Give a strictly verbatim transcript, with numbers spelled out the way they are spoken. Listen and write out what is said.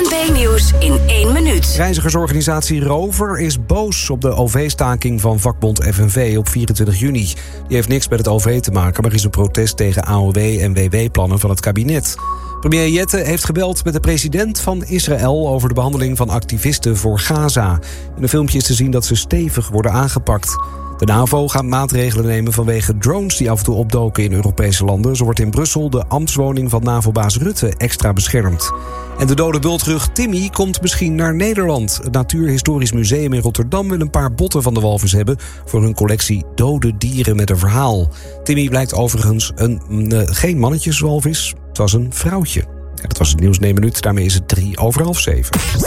N B-nieuws in één minuut. Reizigersorganisatie Rover is boos op de O V-staking van vakbond F N V op vierentwintig juni. Die heeft niks met het O V te maken, maar is een protest tegen A O W en W W-plannen van het kabinet. Premier Jette heeft gebeld met de president van Israël over de behandeling van activisten voor Gaza. In een filmpje is te zien dat ze stevig worden aangepakt. De NAVO gaat maatregelen nemen vanwege drones die af en toe opdoken in Europese landen. Zo wordt in Brussel de ambtswoning van NAVO-baas Rutte extra beschermd. En de dode bultrug Timmy komt misschien naar Nederland. Het Natuurhistorisch Museum in Rotterdam wil een paar botten van de walvis hebben voor hun collectie dode dieren met een verhaal. Timmy blijkt overigens een, uh, geen mannetjeswalvis, het was een vrouwtje. Ja, dat was het nieuws in één minuut, daarmee is het drie over half zeven.